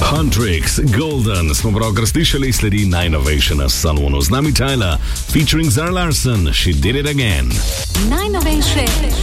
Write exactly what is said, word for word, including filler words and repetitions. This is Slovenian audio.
Huntrix, Golden, smo pravkar slišali, sledi najnovejše na salonu. Z nami Tyla, featuring Zara Larsson, She Did It Again. Najnovejše